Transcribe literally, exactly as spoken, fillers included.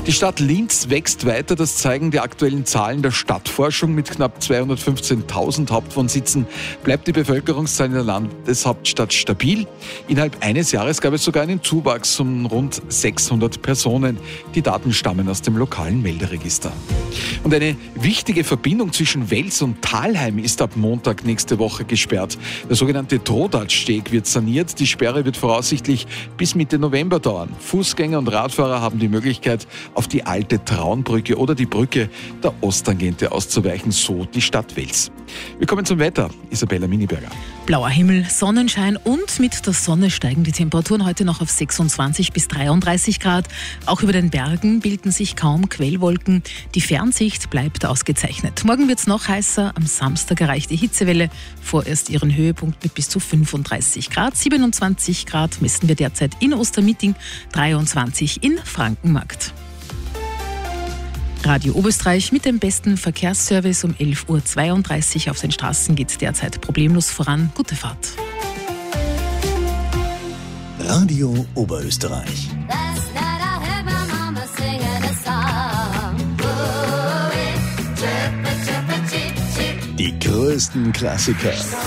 Die Stadt Linz wächst weiter, das zeigen die aktuellen Zahlen der Stadtforschung. Mit knapp zweihundertfünfzehntausend Hauptwohnsitzen bleibt die Bevölkerungszahl in der Landeshauptstadt stabil. Innerhalb eines Jahres gab es sogar einen Zuwachs um rund sechshundert Personen. Die Daten stammen aus dem lokalen Melderegister. Und eine wichtige Verbindung zwischen Wels und Thalheim ist ab Montag nächste Woche gesperrt. Der sogenannte Trodatsteg wird saniert. Die Sperre wird voraussichtlich bis Mitte November dauern. Fußgänger und Radfahrer haben die Möglichkeit, auf die alte Traunbrücke oder die Brücke der Osttangente auszuweichen, so die Stadt Wels. Wir kommen zum Wetter. Isabella Miniberger. Blauer Himmel, Sonnenschein und mit der Sonne steigen die Temperaturen heute noch auf sechsundzwanzig bis dreiunddreißig Grad. Auch über den Bergen bilden sich kaum Quellwolken. Die Fernsicht bleibt ausgezeichnet. Morgen wird es noch heißer. Am Samstag erreicht die Hitzewelle vorerst ihren Höhepunkt mit bis zu fünfunddreißig Grad. siebenundzwanzig Grad messen wir derzeit in Ostermitting, dreiundzwanzig in Frankenmarkt. Radio Oberösterreich mit dem besten Verkehrsservice um elf Uhr zweiunddreißig. Auf den Straßen geht es derzeit problemlos voran. Gute Fahrt. Radio Oberösterreich. Die größten Klassiker.